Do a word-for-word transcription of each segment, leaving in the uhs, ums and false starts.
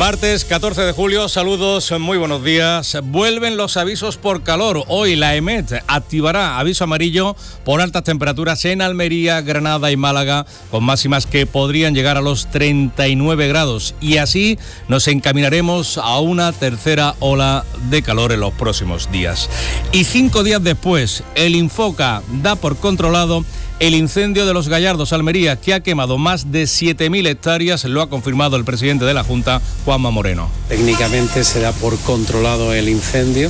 Martes catorce de julio, saludos, muy buenos días. Vuelven los avisos por calor. Hoy la EMET activará aviso amarillo por altas temperaturas en Almería, Granada y Málaga, con máximas que podrían llegar a los treinta y nueve grados. Y así nos encaminaremos a una tercera ola de calor en los próximos días. Y cinco días después, el Infoca da por controlado el incendio de Los Gallardos, Almería, que ha quemado más de siete mil hectáreas, lo ha confirmado el presidente de la Junta, Juanma Moreno. Técnicamente se da por controlado el incendio.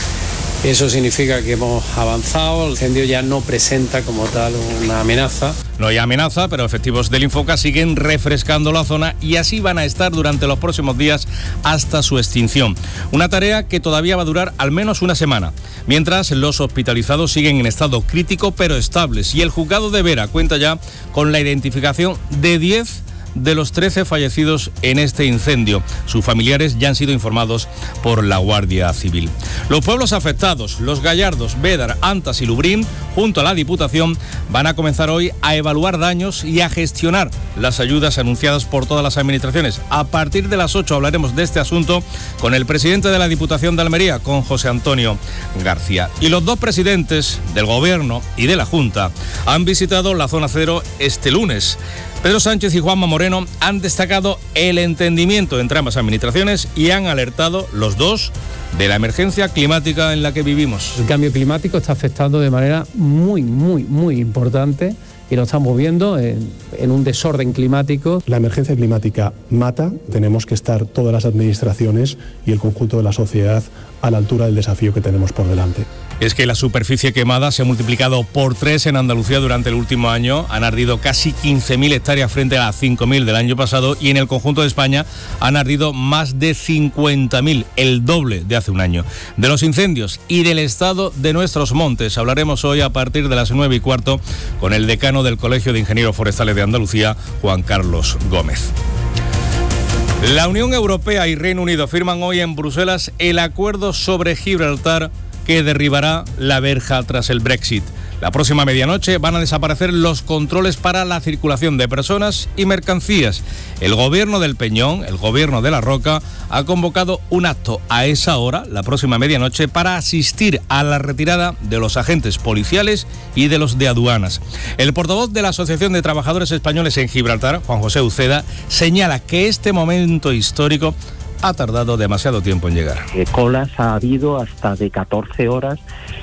Eso significa que hemos avanzado, el incendio ya no presenta como tal una amenaza. No hay amenaza, pero efectivos del Infoca siguen refrescando la zona y así van a estar durante los próximos días hasta su extinción. Una tarea que todavía va a durar al menos una semana, mientras los hospitalizados siguen en estado crítico pero estables. Y el juzgado de Vera cuenta ya con la identificación de diez de los trece fallecidos en este incendio. Sus familiares ya han sido informados por la Guardia Civil. Los pueblos afectados, Los Gallardos, Bédar, Antas y Lubrín, junto a la Diputación, van a comenzar hoy a evaluar daños y a gestionar las ayudas anunciadas por todas las administraciones. A partir de las ocho hablaremos de este asunto con el presidente de la Diputación de Almería, con José Antonio García. Y los dos presidentes del Gobierno y de la Junta han visitado la zona cero este lunes. Pedro Sánchez y Juanma Moreno han destacado el entendimiento entre ambas administraciones y han alertado los dos de la emergencia climática en la que vivimos. El cambio climático está afectando de manera muy, muy, muy importante y nos estamos viendo en, en un desorden climático. La emergencia climática mata, tenemos que estar todas las administraciones y el conjunto de la sociedad a la altura del desafío que tenemos por delante. Es que la superficie quemada se ha multiplicado por tres en Andalucía durante el último año. Han ardido casi quince mil hectáreas frente a las cinco mil del año pasado y en el conjunto de España han ardido más de cincuenta mil, el doble de hace un año. De los incendios y del estado de nuestros montes hablaremos hoy a partir de las nueve y cuarto con el decano del Colegio de Ingenieros Forestales de Andalucía, Juan Carlos Gómez. La Unión Europea y Reino Unido firman hoy en Bruselas el acuerdo sobre Gibraltar que derribará la verja tras el Brexit. La próxima medianoche van a desaparecer los controles para la circulación de personas y mercancías. El gobierno del Peñón, el gobierno de La Roca, ha convocado un acto a esa hora, la próxima medianoche, para asistir a la retirada de los agentes policiales y de los de aduanas. El portavoz de la Asociación de Trabajadores Españoles en Gibraltar, Juan José Uceda, señala que este momento histórico ha tardado demasiado tiempo en llegar. Eh, colas ha habido hasta de catorce horas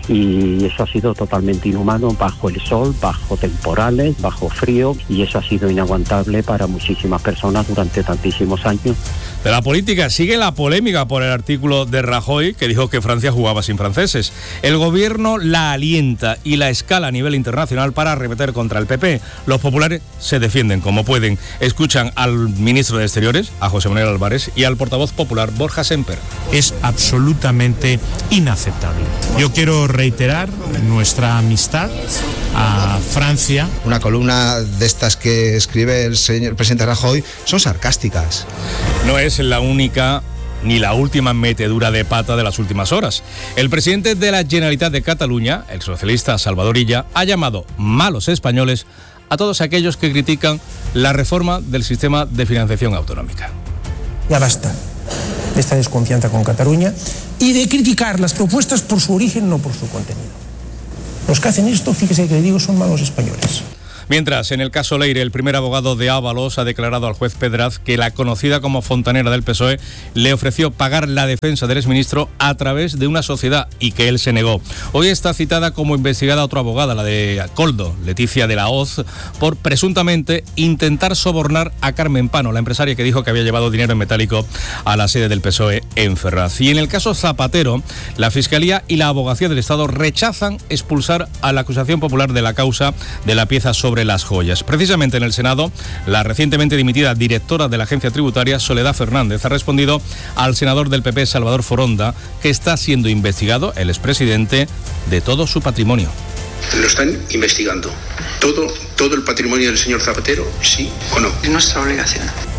y eso ha sido totalmente inhumano, bajo el sol, bajo temporales, bajo frío, y eso ha sido inaguantable para muchísimas personas durante tantísimos años. De la política sigue la polémica por el artículo de Rajoy que dijo que Francia jugaba sin franceses. El gobierno la alienta y la escala a nivel internacional para arremeter contra el P P. Los populares se defienden como pueden. Escuchan al ministro de Exteriores, a José Manuel Álvarez, y al portavoz popular Borja Semper. Es absolutamente inaceptable. Yo quiero reiterar nuestra amistad a Francia. Una columna de estas que escribe el señor presidente Rajoy son sarcásticas. No es la única ni la última metedura de pata de las últimas horas. El presidente de la Generalitat de Cataluña, el socialista Salvador Illa, ha llamado malos españoles a todos aquellos que critican la reforma del sistema de financiación autonómica. Ya basta de esta desconfianza con Cataluña y de criticar las propuestas por su origen, no por su contenido. Los que hacen esto, fíjese que le digo, son malos españoles. Mientras, en el caso Leire, el primer abogado de Ábalos ha declarado al juez Pedraz que la conocida como fontanera del P S O E le ofreció pagar la defensa del exministro a través de una sociedad y que él se negó. Hoy está citada como investigada otra abogada, la de Coldo, Leticia de la Hoz, por presuntamente intentar sobornar a Carmen Pano, la empresaria que dijo que había llevado dinero en metálico a la sede del P S O E en Ferraz. Y en el caso Zapatero, la Fiscalía y la Abogacía del Estado rechazan expulsar a la acusación popular de la causa de la pieza sobre las joyas. Precisamente en el Senado, la recientemente dimitida directora de la Agencia Tributaria, Soledad Fernández, ha respondido al senador del P P, Salvador Foronda, que está siendo investigado el expresidente de todo su patrimonio. Lo están investigando. ¿Todo, todo el patrimonio del señor Zapatero, sí o no? Es nuestra obligación.